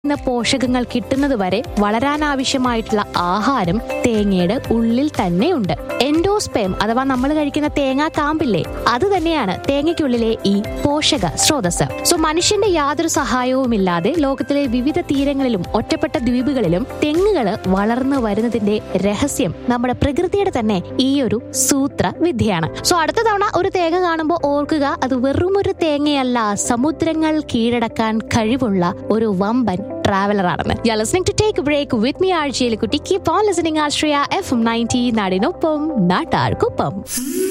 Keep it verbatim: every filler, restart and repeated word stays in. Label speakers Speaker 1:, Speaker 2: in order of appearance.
Speaker 1: ന്ന് പോഷകങ്ങൾ കിട്ടുന്നത് വരെ വളരാനാവശ്യമായിട്ടുള്ള ആഹാരം തേങ്ങയുടെ ഉള്ളിൽ തന്നെയുണ്ട്. എൻഡോസ്പേം അഥവാ നമ്മൾ കഴിക്കുന്ന തേങ്ങാ കാമ്പില്ലേ, അത് തന്നെയാണ് തേങ്ങയ്ക്കുള്ളിലെ ഈ പോഷക സ്രോതസ്. സോ മനുഷ്യന്റെ യാതൊരു സഹായവുമില്ലാതെ ലോകത്തിലെ വിവിധ തീരങ്ങളിലും ഒറ്റപ്പെട്ട ദ്വീപുകളിലും തെങ്ങുകള് വളർന്നു വരുന്നതിന്റെ രഹസ്യം നമ്മുടെ പ്രകൃതിയുടെ തന്നെ ഈ ഒരു സൂത്ര വിദ്യയാണ്. സോ അടുത്ത തവണ ഒരു തേങ്ങ കാണുമ്പോൾ ഓർക്കുക, അത് വെറും ഒരു തേങ്ങയല്ല, സമുദ്രങ്ങൾ കീഴടക്കാൻ കഴിവുള്ള ഒരു വമ്പൻ ട്രാവലർ ആണെന്ന്. You are listening to Take a Break with me, R J Likutti. Keep on listening, Astraya F M ninety നാടിനൊപ്പം നാട്ടാർക്കൊപ്പം.